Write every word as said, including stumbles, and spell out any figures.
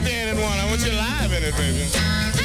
dead in one. I want you alive in it, baby.